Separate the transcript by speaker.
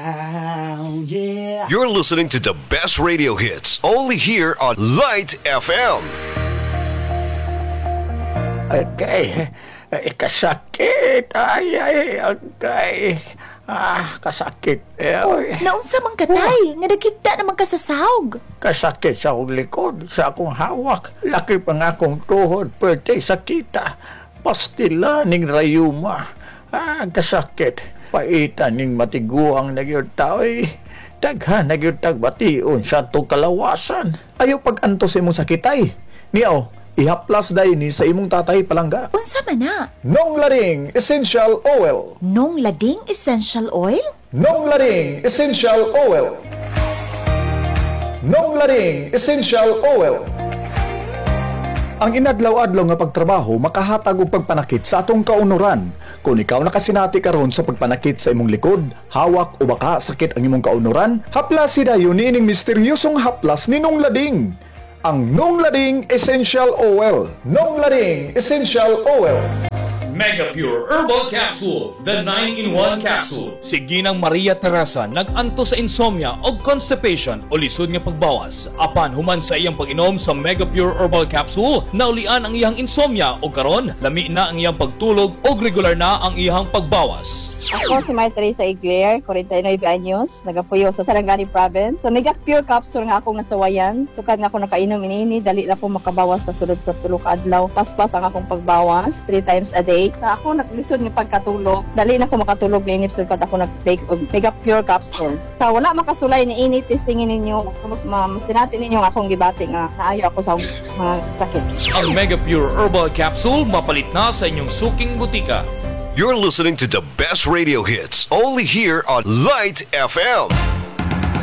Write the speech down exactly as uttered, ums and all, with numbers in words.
Speaker 1: down, yeah.
Speaker 2: You're listening to the best radio hits only here on Light F M.
Speaker 3: Okay, eh, kasakit. Ay, ay, okay. Ah, kasakit. Eh, oy.
Speaker 4: Naunsa man katay, nga nakita naman ka sa sahog.
Speaker 3: Kasakit sa akong likod, sa akong hawak. Laki pa nga akong tuhod, pwede sakita. Pastila ning rayuma. Ah, kasakit. Paitan ning matiguang nagyod tao'y. Daghan nagyod tagbation sa to kalawasan.
Speaker 5: Ayaw pag-anto sa imong sakitay. Niyaw, ihaplas day ni sa imong tatay palangga.
Speaker 4: Unsa man na?
Speaker 5: Nong Laring Essential Oil.
Speaker 4: Nong Lading Essential Oil?
Speaker 5: Nong Laring Essential Oil. Nong Laring Essential Oil. Ang inadlaw-adlaw nga pagtrabaho makahatag og pagpanakit sa atong kaunuran. Kung ikaw nakasinati karon sa pagpanakit sa imong likod, hawak o baka sakit ang imong kaunuran, haplas dayon niining misteryosong haplas ni Nong Lading. Ang Nong Lading Essential Oil. Nong Lading Essential Oil.
Speaker 6: Mega Pure Herbal Capsule, the nine in one capsule. Si Ginang Maria Teresa nag-anto sa insomnia o constipation o lisod nga pagbawas. Apan human sa iyang pag-inom sa Mega Pure Herbal Capsule, naulian ang iyang insomnia o karon lami na ang iyang pagtulog o regular na ang iyang pagbawas.
Speaker 7: Ako si Maria Teresa Igler, forty-nine anyos, nagapuyo sa Sarangani Province. Sa Mega Pure Capsule nga akong nasawayan, sukad nga ako nakainom inini, dali na po makabawas sa sulod sa tulog adlaw. Paspas ang akong pagbawas, three times a day. Sa ako naglisod ng pagkatulog, dali na ako makatulog na inip sugad ako nag-take og Mega Pure Capsule. Sa wala makasulay ni init, testingin ninyo, sinati ninyo nga akong gibati nga naayo ako sa mga sakit.
Speaker 6: Ang Mega Pure Herbal Capsule mapalit na sa inyong suking butika.
Speaker 2: You're listening to the best radio hits only here on Light F M.